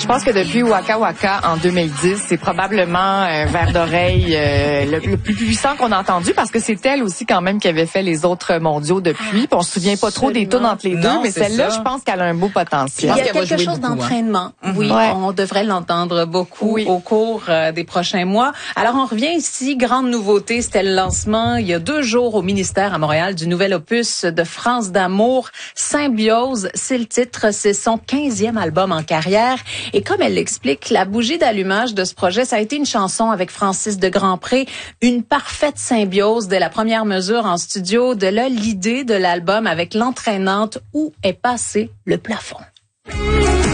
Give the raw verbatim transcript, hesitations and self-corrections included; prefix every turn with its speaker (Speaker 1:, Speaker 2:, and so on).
Speaker 1: Je pense que depuis Waka Waka en deux mille dix, c'est probablement un verre d'oreille euh, le, le plus puissant qu'on a entendu parce que c'est elle aussi quand même qui avait fait les autres mondiaux depuis. Puis on se souvient pas trop des tunes entre les deux,
Speaker 2: Non,
Speaker 1: mais
Speaker 2: c'est
Speaker 1: celle-là,
Speaker 2: ça.
Speaker 1: je pense qu'elle a un beau potentiel.
Speaker 3: Il y a
Speaker 2: qu'elle va
Speaker 3: quelque
Speaker 2: jouer
Speaker 3: chose
Speaker 2: beaucoup, hein.
Speaker 3: d'entraînement. Oui,
Speaker 1: Ouais.
Speaker 3: on devrait l'entendre beaucoup
Speaker 1: Oui.
Speaker 3: au cours euh, des prochains mois. Alors, on revient ici. Grande nouveauté, c'était le lancement il y a deux jours au ministère à Montréal du nouvel opus de France d'amour, Symbiose. C'est le titre, c'est son quinzième album en carrière. Et comme elle l'explique, la bougie d'allumage de ce projet, ça a été une chanson avec Francis de Grandpré, une parfaite symbiose dès la première mesure en studio. De là, l'idée de l'album avec l'entraînante Où est passé le plafond.